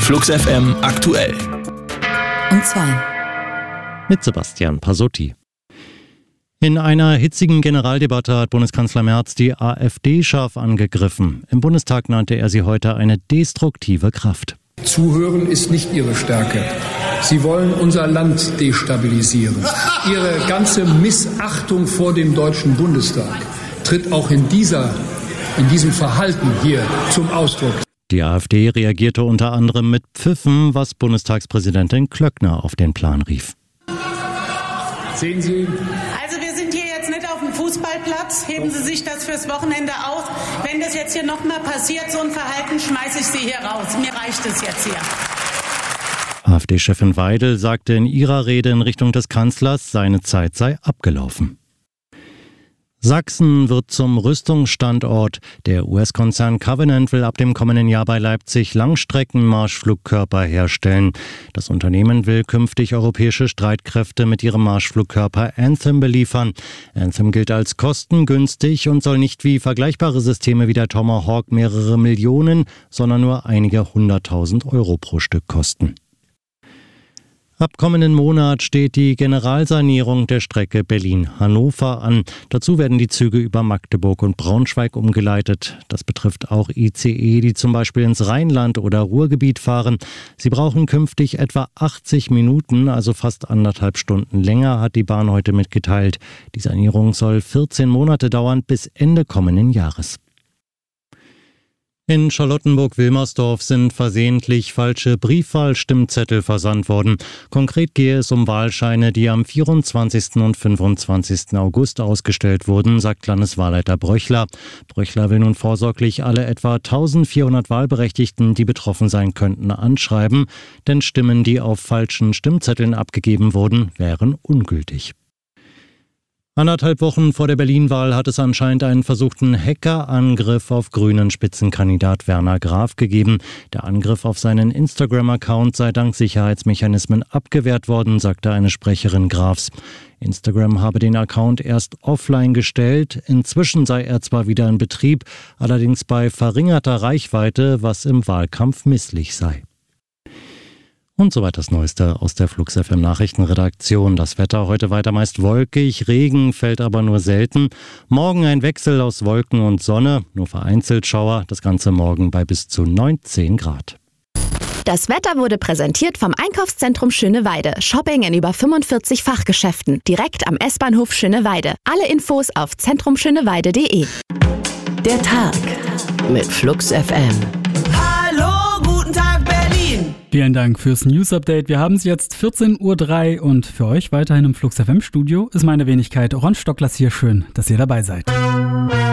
Flux FM aktuell. Um 2. Mit Sebastian Pasotti. In einer hitzigen Generaldebatte hat Bundeskanzler Merz die AfD scharf angegriffen. Im Bundestag nannte er sie heute eine destruktive Kraft. Zuhören ist nicht ihre Stärke. Sie wollen unser Land destabilisieren. Ihre ganze Missachtung vor dem Deutschen Bundestag tritt auch in diesem Verhalten hier zum Ausdruck. Die AfD reagierte unter anderem mit Pfiffen, was Bundestagspräsidentin Klöckner auf den Plan rief. Sehen Sie? Also wir sind hier jetzt nicht auf dem Fußballplatz. Heben Sie sich das fürs Wochenende aus. Wenn das jetzt hier nochmal passiert, so ein Verhalten, schmeiße ich Sie hier raus. Mir reicht es jetzt hier. AfD-Chefin Weidel sagte in ihrer Rede in Richtung des Kanzlers, seine Zeit sei abgelaufen. Sachsen wird zum Rüstungsstandort. Der US-Konzern Covenant will ab dem kommenden Jahr bei Leipzig Langstreckenmarschflugkörper herstellen. Das Unternehmen will künftig europäische Streitkräfte mit ihrem Marschflugkörper Anthem beliefern. Anthem gilt als kostengünstig und soll nicht wie vergleichbare Systeme wie der Tomahawk mehrere Millionen, sondern nur einige 100.000 Euro pro Stück kosten. Ab kommenden Monat steht die Generalsanierung der Strecke Berlin-Hannover an. Dazu werden die Züge über Magdeburg und Braunschweig umgeleitet. Das betrifft auch ICE, die zum Beispiel ins Rheinland oder Ruhrgebiet fahren. Sie brauchen künftig etwa 80 Minuten, also fast 1,5 Stunden länger, hat die Bahn heute mitgeteilt. Die Sanierung soll 14 Monate dauern, bis Ende kommenden Jahres. In Charlottenburg-Wilmersdorf sind versehentlich falsche Briefwahlstimmzettel versandt worden. Konkret gehe es um Wahlscheine, die am 24. und 25. August ausgestellt wurden, sagt Landeswahlleiter Bröchler. Bröchler will nun vorsorglich alle etwa 1400 Wahlberechtigten, die betroffen sein könnten, anschreiben, denn Stimmen, die auf falschen Stimmzetteln abgegeben wurden, wären ungültig. 1,5 Wochen vor der Berlin-Wahl hat es anscheinend einen versuchten Hackerangriff auf Grünen-Spitzenkandidat Werner Graf gegeben. Der Angriff auf seinen Instagram-Account sei dank Sicherheitsmechanismen abgewehrt worden, sagte eine Sprecherin Grafs. Instagram habe den Account erst offline gestellt. Inzwischen sei er zwar wieder in Betrieb, allerdings bei verringerter Reichweite, was im Wahlkampf misslich sei. Und soweit das Neueste aus der Flux FM Nachrichtenredaktion. Das Wetter heute weiter meist wolkig, Regen fällt aber nur selten. Morgen ein Wechsel aus Wolken und Sonne, nur vereinzelt Schauer. Das Ganze morgen bei bis zu 19 Grad. Das Wetter wurde präsentiert vom Einkaufszentrum Schöneweide. Shopping in über 45 Fachgeschäften. Direkt am S-Bahnhof Schöneweide. Alle Infos auf zentrumschöneweide.de. Der Tag mit Flux FM. Vielen Dank fürs News-Update. Wir haben es jetzt 14:03 Uhr und für euch weiterhin im Flux FM Studio ist meine Wenigkeit Ron Stocklers hier. Schön, dass ihr dabei seid.